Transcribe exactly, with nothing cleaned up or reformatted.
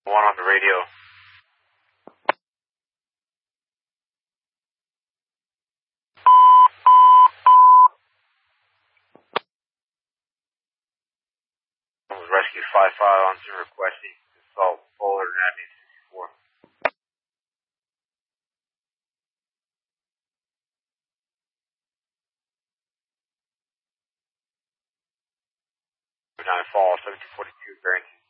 One on the radio. Rescue five five on to requesting assault Bullard and Avenue sixty-four. Nine Fall, seventeen forty-two, Barrington.